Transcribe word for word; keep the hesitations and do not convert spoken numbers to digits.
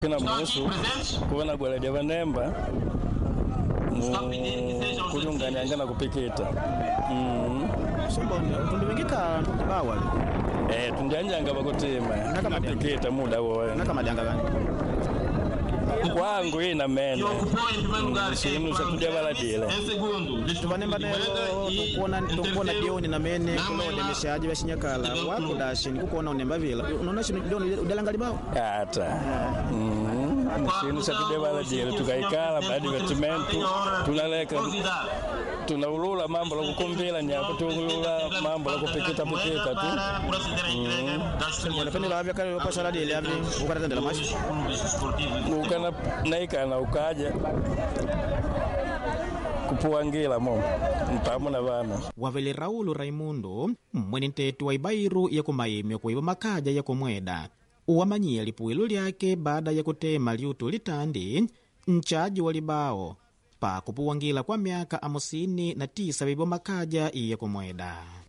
kina musu kuona gwala vanemba kulunganya ngana kupikita mm sombo tundivingika bawali eh tunjanja bakutema nakapikita muda wowe nakamadanga gani kwangu ina mene sinu sakudia baladile tuvanemba nero tukuona tukuona dioni na mene kulode mishaji bashinyakala wako dashi nikukuona unemba vila unaona shino dioni udalangali bao hata mm sinu sakudia baladile tukaikala baadi vetumentu tunaleka tunaulula mambo la kukumbila nyako tuulula mambo la kupikita pikita tu mm napenda la kale lopa saladi ile hapo ukatendela mashi ukana naika ukaja kupuangila mo mpamu na bana wavele Raul Raimundo mwene ntetu wa Ibairu ya kumaime kuiba makaja ya kumweda uwamanyia lipuilu lyake baada ya kutema liutu litandi nchaji walibao pa kupuangila kwa miaka amusini na tisa bibo makaja ya kumweda.